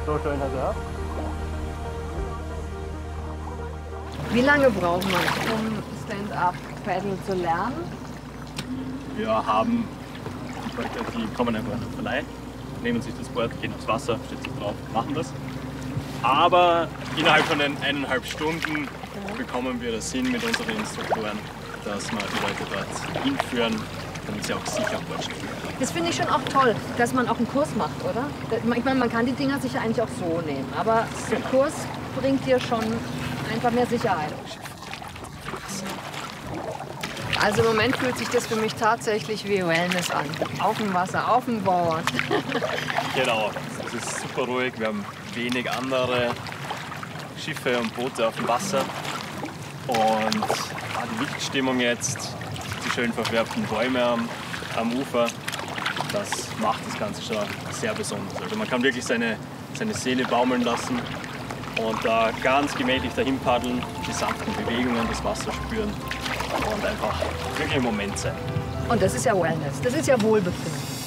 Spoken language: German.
so schön hat er. Wie lange braucht man, um Stand-Up-Paddle zu lernen? Wir haben Leute, die kommen einfach in den Verleih, nehmen sich das Board, gehen aufs Wasser, steht sich drauf, machen das. Aber innerhalb von den 1,5 Stunden bekommen wir das hin mit unseren Instruktoren, dass wir die Leute dort hinführen, damit sie auch sicher Board stehen. Das finde ich schon auch toll, dass man auch einen Kurs macht, oder? Ich meine, man kann die Dinger sicher eigentlich auch so nehmen, aber ein Kurs bringt dir schon einfach mehr Sicherheit. Also im Moment fühlt sich das für mich tatsächlich wie Wellness an. Auf dem Wasser, auf dem Board. Genau, es ist super ruhig, wir haben wenig andere Schiffe und Boote auf dem Wasser. Und die Lichtstimmung jetzt, die schön verfärbten Bäume am Ufer, das macht das Ganze schon sehr besonders. Also man kann wirklich seine Seele baumeln lassen und da ganz gemächlich dahin paddeln, die sanften Bewegungen, das Wasser spüren und einfach wirklich im Moment sein. Und das ist ja Wellness, das ist ja Wohlbefinden.